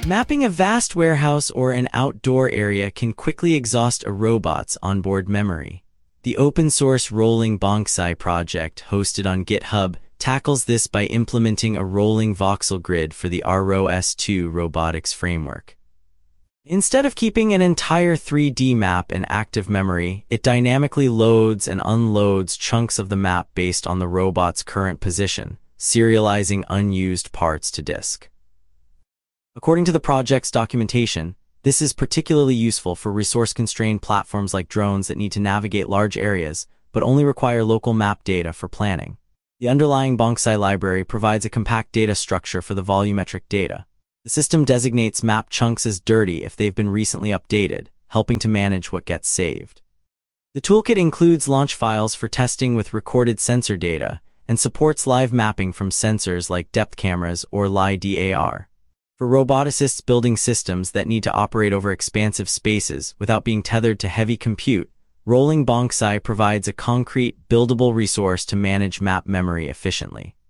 Mapping a vast warehouse or an outdoor area can quickly exhaust a robot's onboard memory. The open-source Rolling Bonksai project, hosted on GitHub, tackles this by implementing a rolling voxel grid for the ROS2 robotics framework. Instead of keeping an entire 3D map in active memory, it dynamically loads and unloads chunks of the map based on the robot's current position, serializing unused parts to disk. According to the project's documentation, this is particularly useful for resource-constrained platforms like drones that need to navigate large areas, but only require local map data for planning. The underlying Bonksai library provides a compact data structure for the volumetric data. The system designates map chunks as dirty if they've been recently updated, helping to manage what gets saved. The toolkit includes launch files for testing with recorded sensor data and supports live mapping from sensors like depth cameras or LiDAR. For roboticists building systems that need to operate over expansive spaces without being tethered to heavy compute, Rolling Bonksai provides a concrete, buildable resource to manage map memory efficiently.